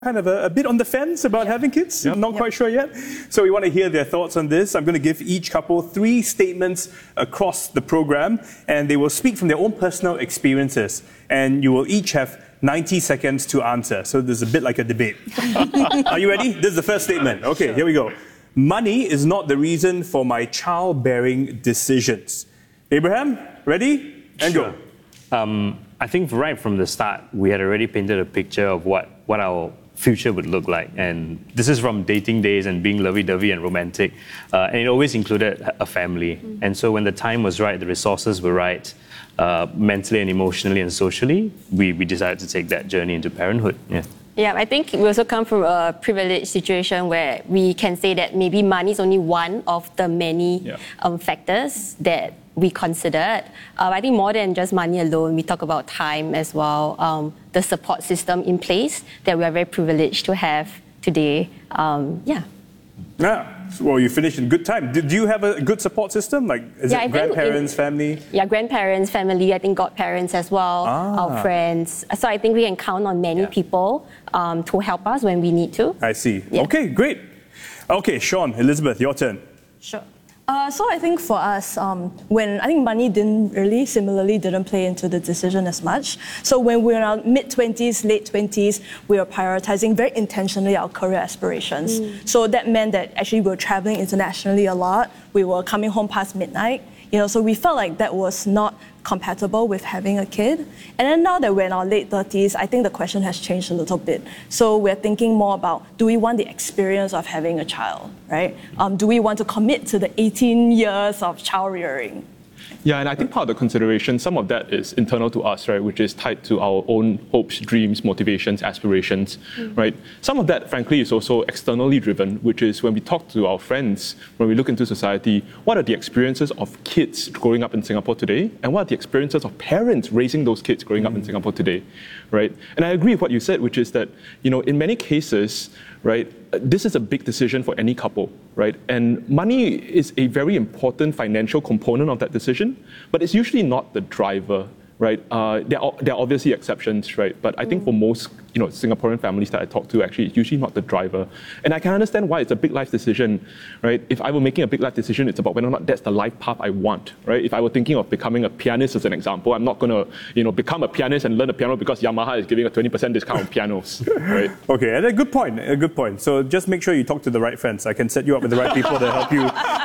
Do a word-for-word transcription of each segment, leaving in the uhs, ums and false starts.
kind of a, a bit on the fence about yep. having kids, yep. not yep. quite sure yet. So we want to hear their thoughts on this. I'm going to give each couple three statements across the program, and they will speak from their own personal experiences. And you will each have ninety seconds to answer. So this is a bit like a debate. Are you ready? This is the first statement. Okay, sure. Here we go. Money is not the reason for my childbearing decisions. Abraham, ready? And sure. go. Um, I think right from the start, we had already painted a picture of what, what our future would look like. And this is from dating days and being lovey-dovey and romantic. Uh, and it always included a family. Mm-hmm. And so when the time was right, the resources were right, uh, mentally and emotionally and socially, we, we decided to take that journey into parenthood. Yeah. Yeah, I think we also come from a privileged situation where we can say that maybe money is only one of the many yeah. um, factors that we considered. Uh, I think more than just money alone, we talk about time as well, um, the support system in place that we are very privileged to have today. Um, yeah. Yeah. Well, you finished in good time. Do, do you have a good support system? Like, is yeah, it grandparents, in, family? Yeah, grandparents, family, I think godparents as well, ah. our friends. So I think we can count on many yeah. people um, to help us when we need to. I see. Yeah. Okay, great. Okay, Sean, Elizabeth, your turn. Sure. Uh, so I think for us, um, when I think money didn't really, similarly didn't play into the decision as much. So when we were in our mid-twenties, late twenties, we were prioritizing very intentionally our career aspirations. Mm. So that meant that actually we were traveling internationally a lot. We were coming home past midnight. You know, so we felt like that was not compatible with having a kid. And then now that we're in our late thirties, I think the question has changed a little bit. So we're thinking more about, do we want the experience of having a child, right? Um, do we want to commit to the eighteen years of child rearing? Yeah, and I think part of the consideration, some of that is internal to us, right, which is tied to our own hopes, dreams, motivations, aspirations, mm. right? Some of that, frankly, is also externally driven, which is when we talk to our friends, when we look into society, what are the experiences of kids growing up in Singapore today, and what are the experiences of parents raising those kids growing mm. up in Singapore today, right? And I agree with what you said, which is that, you know, in many cases, right, this is a big decision for any couple, right? And money is a very important financial component of that decision, but it's usually not the driver, right? Uh, there are there are obviously exceptions, right? But I think for most, you know, Singaporean families that I talk to, actually, it's usually not the driver. And I can understand why it's a big life decision, right? If I were making a big life decision, it's about whether or not that's the life path I want, right? If I were thinking of becoming a pianist, as an example, I'm not going to, you know, become a pianist and learn the piano because Yamaha is giving a twenty percent discount on pianos, right? Okay, and a good point, a good point. So just make sure you talk to the right friends. I can set you up with the right people to help you.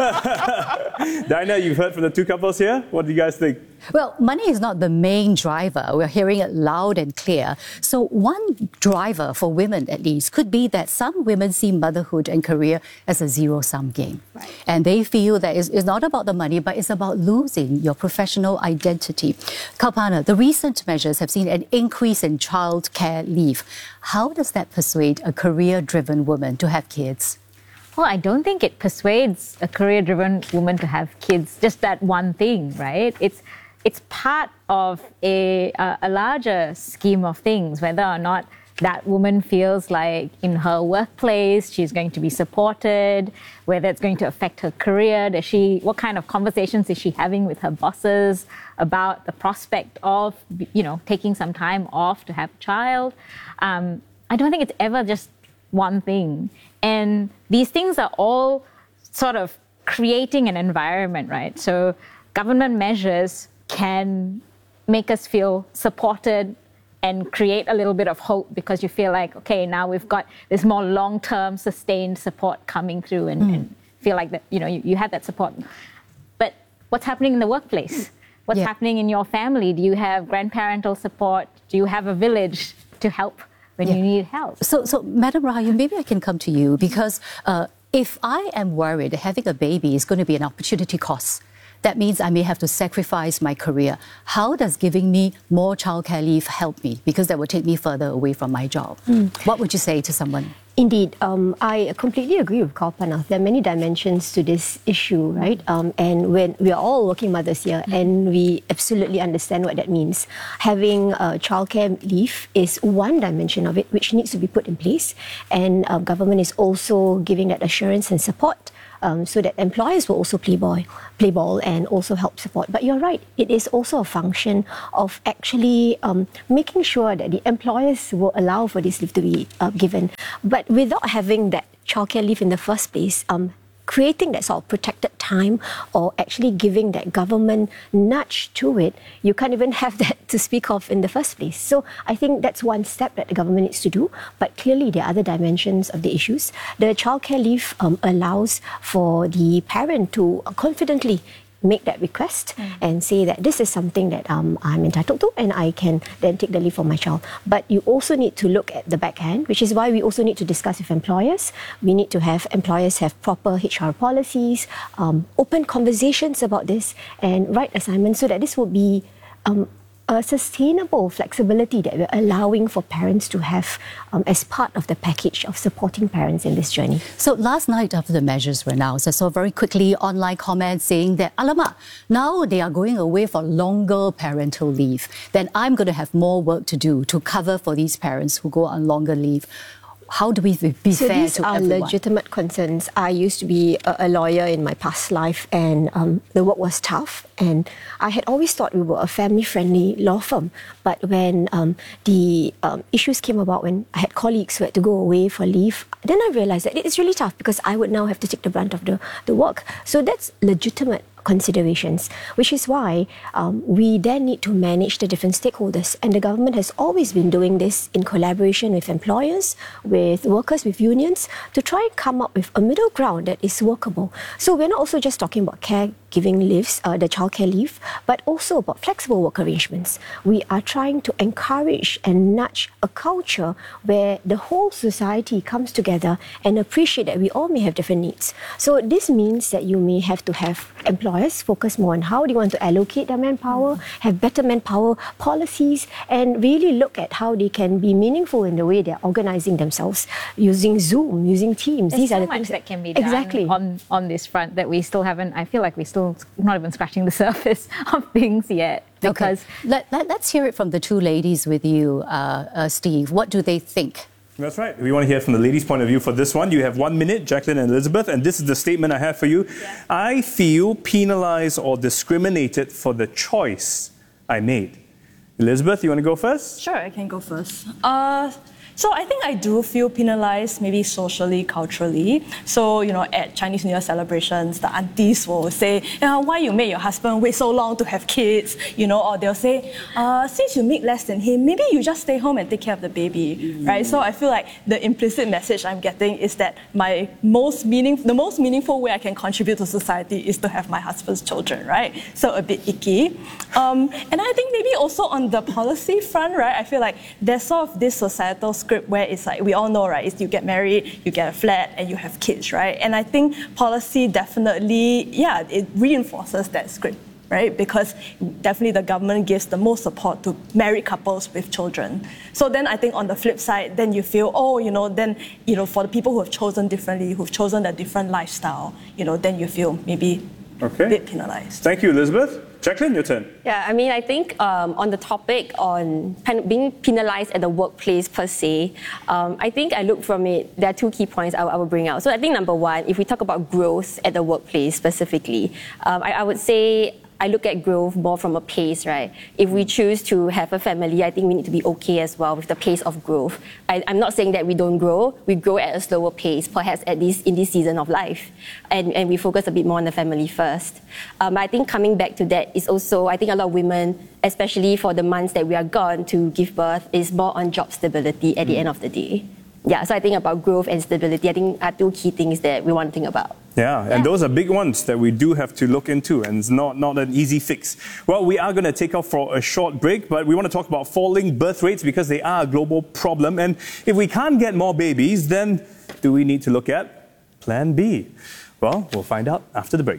Dinah, you've heard from the two couples here. What do you guys think? Well, money is not the main driver. We're hearing it loud and clear. So one driver for women, at least, could be that some women see motherhood and career as a zero-sum game. Right. And they feel that it's, it's not about the money, but it's about losing your professional identity. Kalpana, the recent measures have seen an increase in child care leave. How does that persuade a career-driven woman to have kids? Well, I don't think it persuades a career-driven woman to have kids, just that one thing, right? It's It's part of a, a, a larger scheme of things, whether or not that woman feels like in her workplace she's going to be supported, whether it's going to affect her career, does she, what kind of conversations is she having with her bosses about the prospect of, you know, taking some time off to have a child. Um, I don't think it's ever just one thing. And these things are all sort of creating an environment, right? So government measures can make us feel supported and create a little bit of hope because you feel like, okay, now we've got this more long-term sustained support coming through and, mm. and feel like that, you know, you, you have that support. But what's happening in the workplace? What's yeah. happening in your family? Do you have grandparental support? Do you have a village to help when yeah. you need help? So, so Madam Rahayu, maybe I can come to you because uh, if I am worried that having a baby is going to be an opportunity cost, that means I may have to sacrifice my career. How does giving me more childcare leave help me? Because that will take me further away from my job. Mm. What would you say to someone? Indeed, um, I completely agree with Kalpana. There are many dimensions to this issue, right? Um, and when we are all working mothers here, mm. and we absolutely understand what that means. Having uh, childcare leave is one dimension of it, which needs to be put in place. And uh, government is also giving that assurance and support um, so that employers will also play ball, play ball and also help support. But you're right, it is also a function of actually um, making sure that the employers will allow for this leave to be uh, given. But without having that childcare leave in the first place, um, creating that sort of protected time or actually giving that government nudge to it, you can't even have that to speak of in the first place. So I think that's one step that the government needs to do. But clearly there are other dimensions of the issues. The childcare leave um, allows for the parent to confidently make that request mm. and say that this is something that um, I'm entitled to and I can then take the leave for my child. But you also need to look at the back end, which is why we also need to discuss with employers. We need to have employers have proper H R policies, um, open conversations about this and write assignments so that this will be um, a sustainable flexibility that we're allowing for parents to have um, as part of the package of supporting parents in this journey. So last night after the measures were announced, I saw very quickly online comments saying that, alamak, now they are going away for longer parental leave. Then I'm going to have more work to do to cover for these parents who go on longer leave. How do we be so fair these to are everyone? legitimate concerns. I used to be a, a lawyer in my past life and um, the work was tough and I had always thought we were a family-friendly law firm. But when um, the um, issues came about, when I had colleagues who had to go away for leave, then I realized that it's really tough because I would now have to take the brunt of the, the work. So that's legitimate considerations, which is why um, we then need to manage the different stakeholders. And the government has always been doing this in collaboration with employers, with workers, with unions, to try and come up with a middle ground that is workable. So we're not also just talking about caregiving leaves, uh, the childcare leave, but also about flexible work arrangements. We are trying to encourage and nudge a culture where the whole society comes together and appreciate that we all may have different needs. So this means that you may have to have employers focus more on how they want to allocate their manpower, have better manpower policies, and really look at how they can be meaningful in the way they're organizing themselves, using Zoom, using Teams. There's These so are the much things that can be done exactly. on, on this front that we still haven't, I feel like we're still not even scratching the surface of things yet. Because okay. Let, let, let's hear it from the two ladies with you, uh, uh, Steve. What do they think? That's right. We want to hear from the ladies' point of view for this one. You have one minute, Jacqueline and Elizabeth, and this is the statement I have for you. Yeah. I feel penalized or discriminated for the choice I made. Elizabeth, you want to go first? Sure, I can go first. Uh, So I think I do feel penalized, maybe socially, culturally. So, you know, at Chinese New Year celebrations, the aunties will say, oh, why you made your husband wait so long to have kids? You know, or they'll say, uh, since you make less than him, maybe you just stay home and take care of the baby, mm-hmm. right? So I feel like the implicit message I'm getting is that my most meaning, the most meaningful way I can contribute to society is to have my husband's children, right? So a bit icky. Um, and I think maybe also on the policy front, right, I feel like there's sort of this societal script where it's like, we all know, right, is you get married, you get a flat, and you have kids, right? And I think policy definitely, yeah, it reinforces that script, right? Because definitely the government gives the most support to married couples with children. So then I think on the flip side, then you feel, oh, you know, then, you know, for the people who have chosen differently, who've chosen a different lifestyle, you know, then you feel maybe okay. a bit penalized. Thank you, Elizabeth. Jacqueline, your turn. Yeah, I mean, I think um, on the topic on pen- being penalized at the workplace per se, um, I think I look from it, there are two key points I, w- I will bring out. So I think number one, if we talk about growth at the workplace specifically, um, I, I would say I look at growth more from a pace, right? If we choose to have a family, I think we need to be okay as well with the pace of growth. I, I'm not saying that we don't grow, we grow at a slower pace, perhaps at least in this season of life. And, and we focus a bit more on the family first. Um, I think coming back to that is also, I think a lot of women, especially for the months that we are gone to give birth, is more on job stability at mm. the end of the day. Yeah, so I think about growth and stability, I think are two key things that we want to think about. Yeah, and yeah. those are big ones that we do have to look into, and it's not, not an easy fix. Well, we are going to take off for a short break, but we want to talk about falling birth rates because they are a global problem. And if we can't get more babies, then do we need to look at Plan B? Well, we'll find out after the break.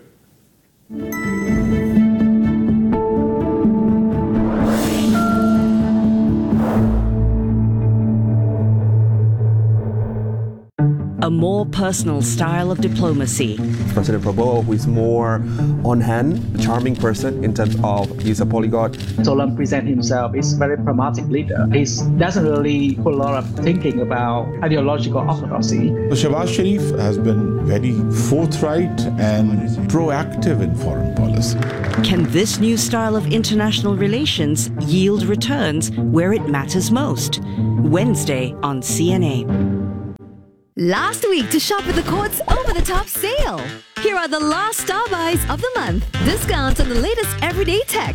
a more personal style of diplomacy. President Prabowo, who is more on-hand, a charming person in terms of he's a polyglot. Solan presents himself as a very pragmatic leader. He doesn't really put a lot of thinking about ideological orthodoxy. Shehbaz Sharif has been very forthright and proactive in foreign policy. Can this new style of international relations yield returns where it matters most? Wednesday on C N A. Last week to shop at the Court's over-the-top sale. Here are the last star buys of the month. Discounts on the latest everyday tech.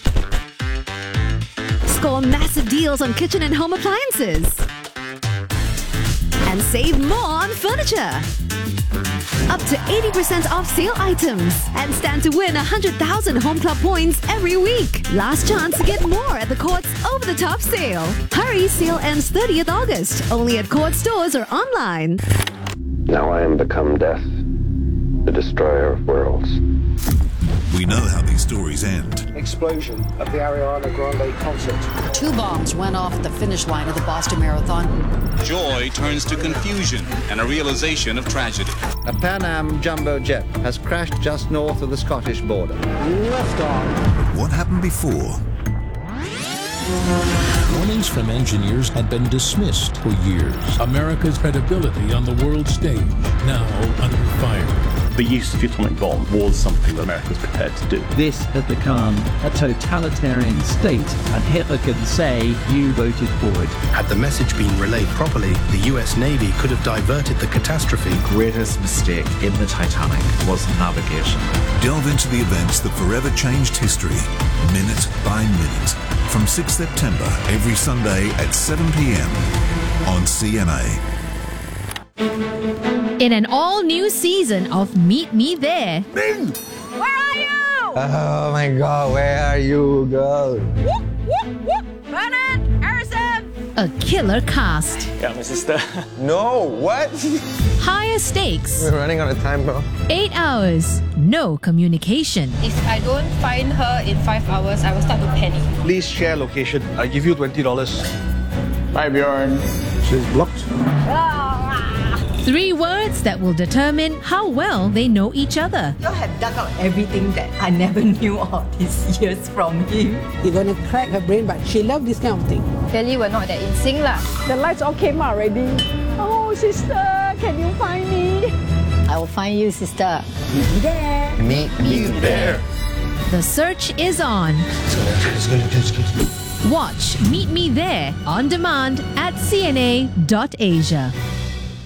Score massive deals on kitchen and home appliances. And save more on furniture. Up to eighty percent off sale items. And stand to win one hundred thousand Home Club points every week. Last chance to get more at the Court's over-the-top sale. Hurry, sale ends thirtieth August. Only at Court stores or online. Now I am become death, the destroyer of worlds. We know how these stories end. Explosion at the Ariana Grande concert. Two bombs went off at the finish line of the Boston Marathon. Joy turns to confusion and a realization of tragedy. A Pan Am jumbo jet has crashed just north of the Scottish border. Left arm. But what happened before? Warnings from engineers had been dismissed for years. America's credibility on the world stage now under fire. The use of the atomic bomb was something that America was prepared to do. This has become a totalitarian state, and Hitler could say, you voted for it. Had the message been relayed properly, the U S Navy could have diverted the catastrophe. The greatest mistake in the Titanic was navigation. Delve into the events that forever changed history, minute by minute. From sixth September, every Sunday at seven p.m. on C N A. In an all-new season of Meet Me There. Bing! Where are you? Oh my God, where are you, girl? Whoop, whoop, whoop. Bernard, Harrison. A killer cast. Yeah, my sister. No, what? Higher stakes. We're running out of time, bro. Eight hours. No communication. If I don't find her in five hours, I will start to panic. Please share location. I give you twenty dollars. Bye, Bjorn. She's blocked. Three words that will determine how well they know each other. You have dug out everything that I never knew all these years from him. You're gonna crack her brain, but she loves this kind of thing. Clearly, we're not that in sync lah. The lights all came out already. Oh, sister, can you find me? I will find you, sister. Meet me there. Meet me there. The search is on. Watch Meet Me There on demand at C N A dot Asia.